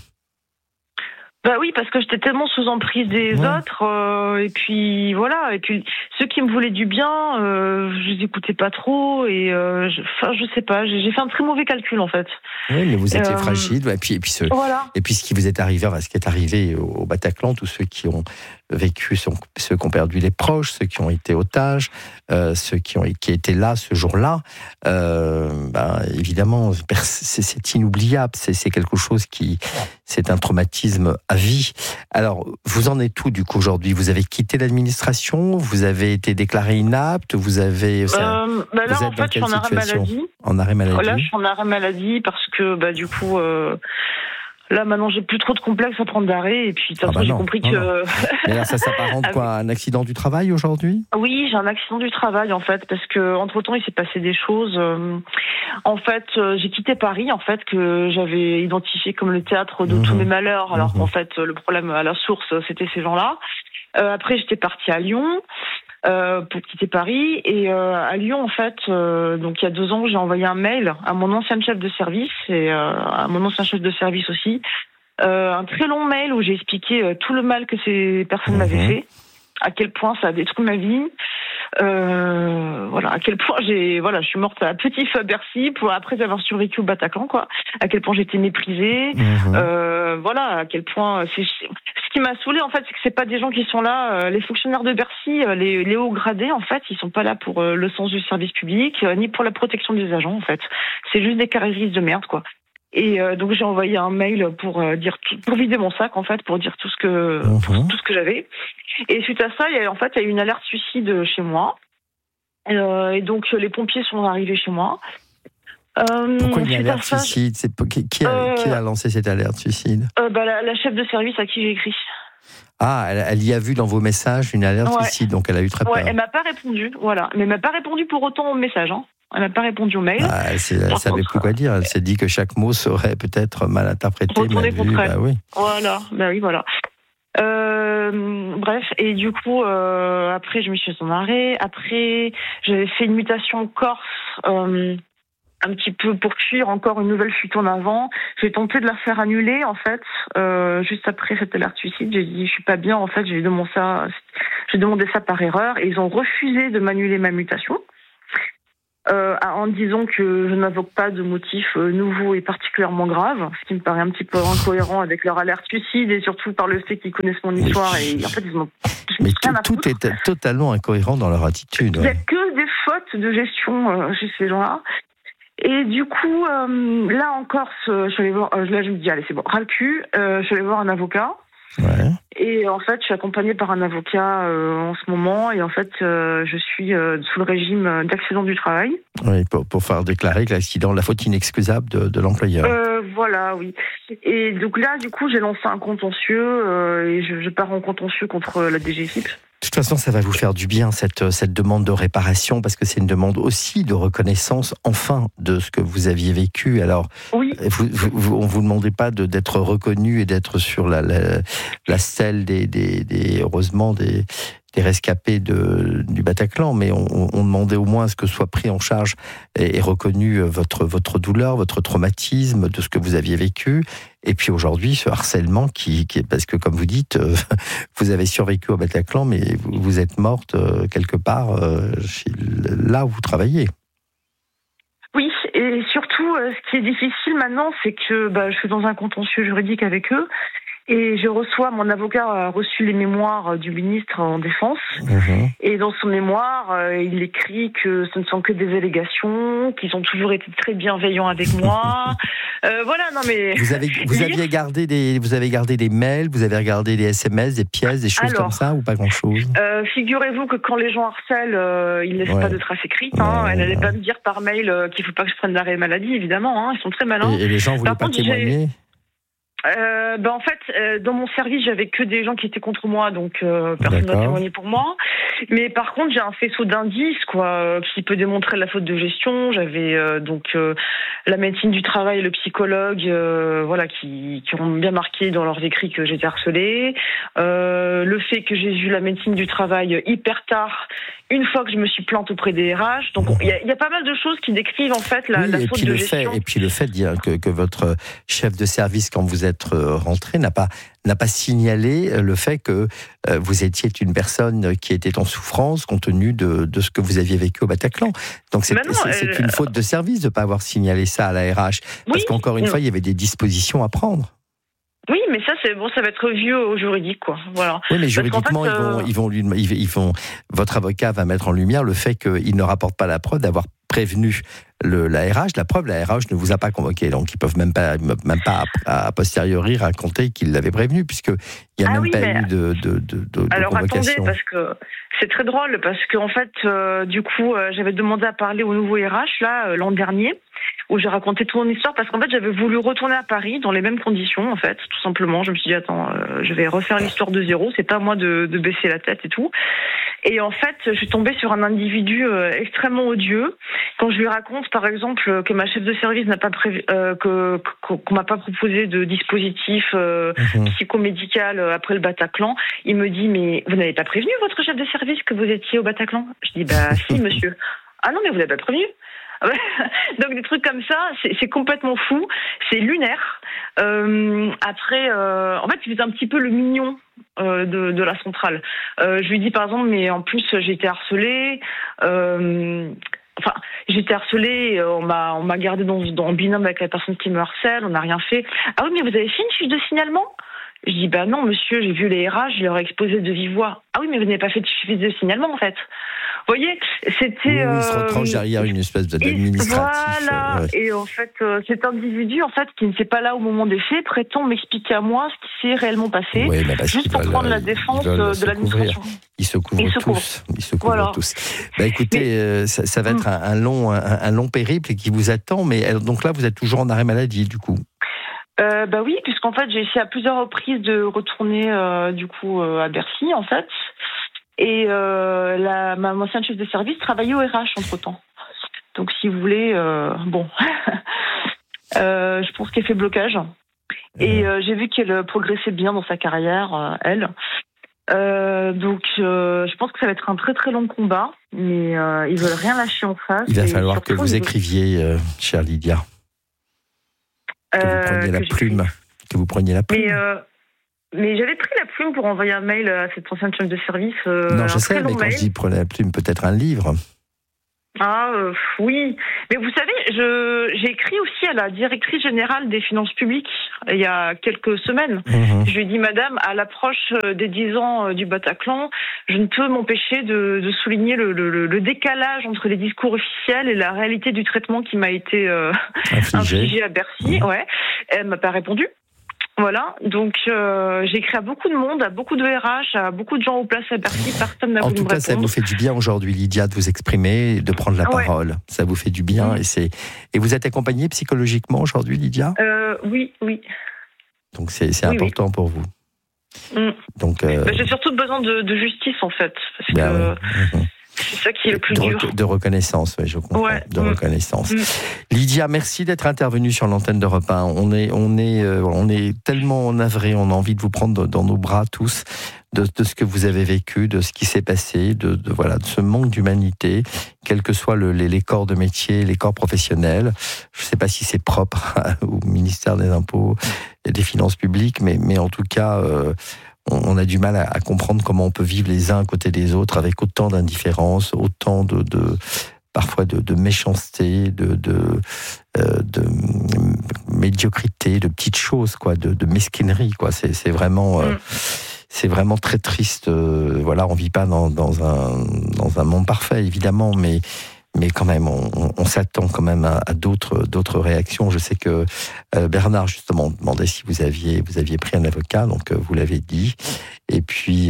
Bah oui, parce que j'étais tellement sous emprise des autres, et puis voilà, et puis ceux qui me voulaient du bien, je les écoutais pas trop, et je sais pas, j'ai fait un très mauvais calcul en fait. Oui, mais vous étiez fragile, et puis ce qui vous est arrivé, ce qui est arrivé au Bataclan, tous ceux qui ont vécu, ceux qui ont perdu les proches, ceux qui ont été otages, ceux qui étaient là ce jour-là, évidemment, c'est inoubliable, c'est quelque chose c'est un traumatisme à vie. Alors, vous en êtes où du coup aujourd'hui ? Vous avez quitté l'administration ? Vous avez été déclaré inapte ? Vous avez là, en fait, je suis en arrêt maladie. En arrêt maladie. Là, je suis en arrêt maladie parce que du coup. Là, maintenant, j'ai plus trop de complexes à prendre d'arrêt. Et puis, de toute façon, j'ai compris que... Mais alors, ça s'apparente quoi ? Un accident du travail aujourd'hui ? Oui, j'ai un accident du travail, en fait, parce que entre-temps, il s'est passé des choses. En fait, j'ai quitté Paris, en fait, que j'avais identifié comme le théâtre de tous mes malheurs, alors qu'en fait, le problème à la source, c'était ces gens-là. Après, j'étais partie à Lyon pour quitter Paris. Et à Lyon, en fait, donc il y a 2 ans, j'ai envoyé un mail à mon ancien chef de service et à mon ancien chef de service aussi. Un très long mail où j'ai expliqué tout le mal que ces personnes m'avaient fait, à quel point ça a détruit ma vie. À quel point je suis morte à petit feu à Bercy après avoir survécu au Bataclan, quoi. À quel point j'étais méprisée. À quel point ce qui m'a saoulée, en fait, c'est que c'est pas des gens qui sont là, les fonctionnaires de Bercy, les hauts gradés, en fait, ils sont pas là pour le sens du service public, ni pour la protection des agents, en fait. C'est juste des carriéristes de merde, quoi. Et donc j'ai envoyé un mail pour vider mon sac, en fait, pour dire tout ce que j'avais. Et suite à ça, il y a eu une alerte suicide chez moi. Et donc les pompiers sont arrivés chez moi. Pourquoi une alerte suicide ? Qui a lancé cette alerte suicide ? La chef de service à qui j'ai écrit. Ah, elle y a vu dans vos messages une alerte suicide, donc elle a eu très peur. Elle m'a pas répondu, voilà. Mais elle m'a pas répondu pour autant au message, hein. Elle n'a pas répondu au mail. Elle ne savait plus quoi dire. Elle s'est dit que chaque mot serait peut-être mal interprété, mal vu. oui. Voilà, voilà. Bref, et du coup, après, je me suis mis en arrêt. Après, j'avais fait une mutation Corse, un petit peu pour fuir encore une nouvelle fuite en avant. J'ai tenté de la faire annuler, en fait, juste après cette alerte suicide. J'ai dit, je suis pas bien, en fait, j'ai demandé ça par erreur, et ils ont refusé de m'annuler ma mutation. En disant que je n'invoque pas de motifs nouveaux et particulièrement graves, ce qui me paraît un petit peu incohérent avec leur alerte suicide et surtout par le fait qu'ils connaissent mon histoire et en fait ils ont. Mais tout est totalement incohérent dans leur attitude. Il n'y a que des fautes de gestion chez ces gens-là. Et du coup, là en Corse, je suis allée voir. Là je me dis allez c'est bon, ras le cul. Je suis allée voir un avocat. Ouais. Et en fait, je suis accompagnée par un avocat en ce moment. Et en fait, je suis sous le régime d'accident du travail. Oui, pour faire déclarer que l'accident, la faute inexcusable de l'employeur. Voilà, oui. Et donc là, du coup, j'ai lancé un contentieux et je pars en contentieux contre la DGFiP. De toute façon, ça va vous faire du bien, cette demande de réparation, parce que c'est une demande aussi de reconnaissance, enfin, de ce que vous aviez vécu. Alors, oui. On ne vous demandait pas d'être reconnu et d'être sur la stèle heureusement, des rescapés du Bataclan, mais on demandait au moins à ce que soit pris en charge et reconnu votre douleur, votre traumatisme, de ce que vous aviez vécu. Et puis aujourd'hui, ce harcèlement qui est, parce que comme vous dites, vous avez survécu au Bataclan, mais vous êtes morte quelque part là où vous travaillez. Oui, et surtout, ce qui est difficile maintenant, c'est que je suis dans un contentieux juridique avec eux. Et mon avocat a reçu les mémoires du ministre en défense. Mmh. Et dans son mémoire, il écrit que ce ne sont que des allégations, qu'ils ont toujours été très bienveillants avec moi. Voilà, non mais... Vous avez gardé des mails, vous avez regardé des SMS, des pièces, des choses comme ça, ou pas grand-chose? Figurez-vous que quand les gens harcèlent, ils ne laissent pas de traces écrites. Elle n'allait pas me dire par mail qu'il ne faut pas que je prenne d'arrêt maladie, évidemment. Ils sont très malins. Et les gens ne voulaient pas témoigner? En fait, dans mon service, j'avais que des gens qui étaient contre moi, donc personne n'a témoigné pour moi. Mais par contre, j'ai un faisceau d'indices, qui peut démontrer la faute de gestion. J'avais la médecine du travail, le psychologue, qui ont bien marqué dans leurs écrits que j'étais harcelée. Le fait que j'ai vu la médecine du travail hyper tard, une fois que je me suis plainte auprès des RH. Donc il y a pas mal de choses qui décrivent en fait la faute de gestion. Et puis le fait de dire que votre chef de service, quand vous êtes rentré, n'a pas signalé le fait que vous étiez une personne qui était en souffrance compte tenu de ce que vous aviez vécu au Bataclan. Donc c'est une faute de service de ne pas avoir signalé ça à la RH. Parce qu'encore une fois, il y avait des dispositions à prendre. Oui, mais ça ça va être vieux au juridique, Voilà. Oui, mais juridiquement, votre avocat va mettre en lumière le fait qu'il ne rapporte pas la preuve d'avoir prévenu la RH. La preuve, la RH ne vous a pas convoqué, donc ils peuvent même pas a posteriori raconter qu'ils l'avaient prévenu, puisque il y a pas eu de alors convocation. Attendez, parce que c'est très drôle, parce qu'en fait, j'avais demandé à parler au nouveau RH l'an dernier, où j'ai raconté toute mon histoire, parce qu'en fait, j'avais voulu retourner à Paris dans les mêmes conditions, en fait, tout simplement. Je me suis dit, attends, je vais refaire l'histoire de zéro, c'est pas à moi de baisser la tête et tout. Et en fait, je suis tombée sur un individu extrêmement odieux. Quand je lui raconte, par exemple, que ma chef de service n'a pas qu'on m'a pas proposé de dispositif psychomédical après le Bataclan, il me dit, mais vous n'avez pas prévenu votre chef de service que vous étiez au Bataclan? Je dis, si, monsieur. Ah non, mais vous n'avez pas prévenu. Donc des trucs comme ça, c'est complètement fou, c'est lunaire. Après, en fait, il fait un petit peu le mignon de la centrale. Je lui dis par exemple, mais en plus j'ai été harcelée. J'étais harcelée, on m'a gardée en binôme avec la personne qui me harcèle, on n'a rien fait. Ah oui, mais vous avez fait une fiche de signalement? Je dis, non, monsieur, j'ai vu les RH, je leur ai exposé de vive voix. Ah oui, mais vous n'avez pas fait de fiche de signalement, en fait. Vous voyez, c'était... Oui, il se retranche derrière une espèce d'administratif. Voilà, et en fait, cet individu, qui ne s'est pas là au moment des faits, prétend m'expliquer à moi ce qui s'est réellement passé, juste pour prendre la défense de l'administration. Ils se couvrent tous. Écoutez, ça va être un long périple qui vous attend, mais donc là, vous êtes toujours en arrêt maladie, du coup. Oui, puisqu'en fait, j'ai essayé à plusieurs reprises de retourner, à Bercy, en fait. Et ma ancienne chef de service travaillait au RH entre-temps. Donc, si vous voulez, je pense qu'elle fait blocage. Et j'ai vu qu'elle progressait bien dans sa carrière, elle. Donc, je pense que ça va être un très très long combat, mais ils veulent rien lâcher en face. Il va falloir que vous écriviez, chère Lydia. Que vous preniez la plume. Mais j'avais pris la plume pour envoyer un mail à cette ancienne chef de service. Non, je sais, mais quand je dis prenez la plume, peut-être un livre. Oui. Mais vous savez, j'ai écrit aussi à la directrice générale des finances publiques il y a quelques semaines. Je lui ai dit, madame, à l'approche des 10 ans du Bataclan, je ne peux m'empêcher de souligner le décalage entre les discours officiels et la réalité du traitement qui m'a été infligé à Bercy. Ouais. Elle m'a pas répondu. Voilà, donc j'ai écrit à beaucoup de monde, à beaucoup de RH, à beaucoup de gens aux places à Bercy, personne n'a voulu me répondre. En tout cas, ça vous fait du bien aujourd'hui, Lydia, de vous exprimer, de prendre la parole. Ça vous fait du bien et vous êtes accompagnée psychologiquement aujourd'hui, Lydia ? Oui. Donc c'est important pour vous. Donc j'ai surtout besoin de justice en fait, parce que c'est ça qui est le plus dur. De reconnaissance, oui, je comprends. De reconnaissance. Lydia, merci d'être intervenue sur l'antenne d'Europe 1. On est tellement navrés, on a envie de vous prendre dans nos bras tous, de ce que vous avez vécu, de ce qui s'est passé, de ce manque d'humanité, quels que soient les corps de métier, les corps professionnels. Je ne sais pas si c'est propre au ministère des Impôts et des Finances publiques, mais en tout cas... on a du mal à comprendre comment on peut vivre les uns à côté des autres avec autant d'indifférence, autant parfois de méchanceté, de médiocrité, de petites choses, quoi, de mesquinerie, quoi. C'est vraiment très triste. On vit pas dans un monde parfait, évidemment, mais quand même, on s'attend quand même à d'autres réactions. Je sais que Bernard, justement, demandait si vous aviez pris un avocat, donc vous l'avez dit. Et puis,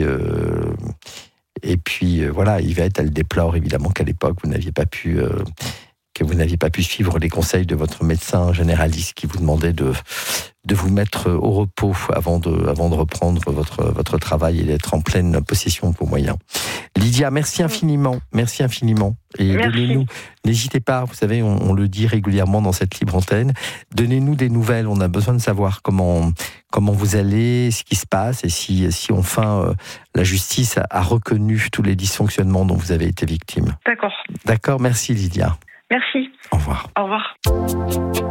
Yvette, elle déplore évidemment qu'à l'époque, vous n'aviez pas pu suivre les conseils de votre médecin généraliste qui vous demandait de vous mettre au repos avant de reprendre votre travail et d'être en pleine possession de vos moyens. Lydia, merci infiniment. Et donnez-nous, n'hésitez pas, vous savez, on le dit régulièrement dans cette libre antenne, donnez-nous des nouvelles, on a besoin de savoir comment vous allez, ce qui se passe, et si enfin la justice a reconnu tous les dysfonctionnements dont vous avez été victime. D'accord. D'accord, merci Lydia. Merci. Au revoir. Au revoir.